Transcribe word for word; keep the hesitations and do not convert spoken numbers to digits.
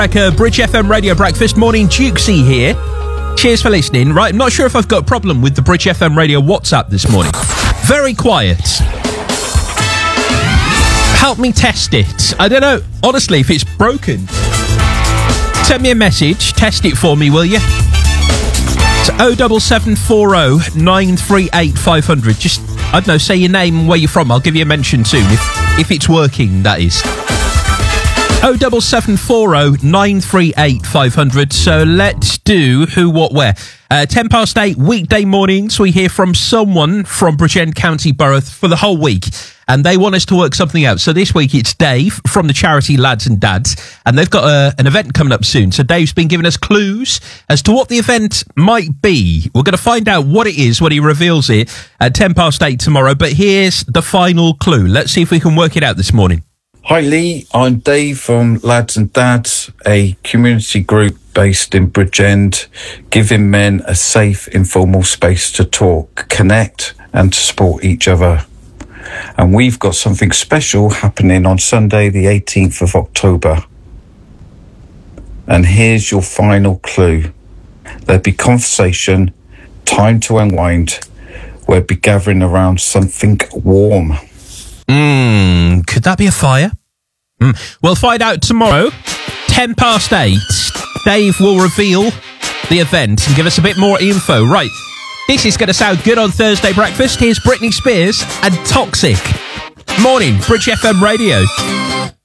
Like a Bridge F M Radio Breakfast. Morning, Dukesy here. Cheers for listening. Right, I'm not sure if I've got a problem with the Bridge F M Radio WhatsApp this morning. Very quiet. Help me test it. I don't know, honestly, if it's broken. Send me a message. Test it for me, will you? It's oh seven seven four oh nine three eight five hundred. Just, I don't know, say your name and where you're from. I'll give you a mention soon, if, if it's working, that is. oh seven seven four oh nine three eight five hundred. So let's do who, what, where. Uh, ten past eight, weekday mornings, we hear from someone from Bridgend County Borough for the whole week, and they want us to work something out. So this week it's Dave from the charity Lads and Dads, and they've got a, an event coming up soon. So Dave's been giving us clues as to what the event might be. We're going to find out what it is when he reveals it at ten past eight tomorrow, but here's the final clue. Let's see if we can work it out this morning. Hi Lee, I'm Dave from Lads and Dads, a community group based in Bridgend, giving men a safe, informal space to talk, connect and to support each other. And we've got something special happening on Sunday the eighteenth of October. And here's your final clue. There'll be conversation, time to unwind. We'll be gathering around something warm. Hmm, could that be a fire? Mm. We'll find out tomorrow, ten past eight. Dave will reveal the event and give us a bit more info. Right, this is going to sound good on Thursday breakfast. Here's Britney Spears and Toxic. Morning, Bridge F M Radio.